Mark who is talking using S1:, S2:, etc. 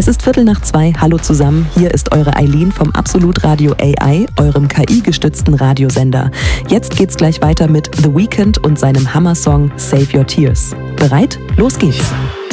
S1: Es ist 1:15. Hallo zusammen, hier ist eure Eileen vom Absolut Radio AI, eurem KI-gestützten Radiosender. Jetzt geht's gleich weiter mit The Weeknd und seinem Hammer-Song Save Your Tears. Bereit? Los geht's!